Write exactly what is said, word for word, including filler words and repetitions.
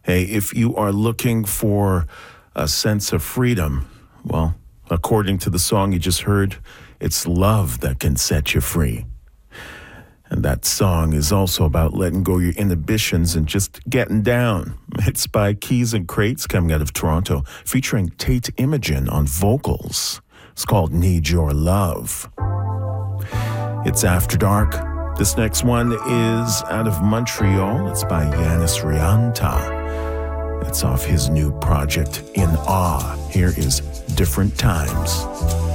Hey, if you are looking for a sense of freedom, well, according to the song you just heard, it's love that can set you free. And that song is also about letting go of your inhibitions and just getting down. It's by Keys and Crates, coming out of Toronto, featuring Tate Imogen on vocals. It's called Need Your Love. It's After Dark. This next one is out of Montreal. It's by Yanis Rianta. It's off his new project, In Awe. Here is Different Times.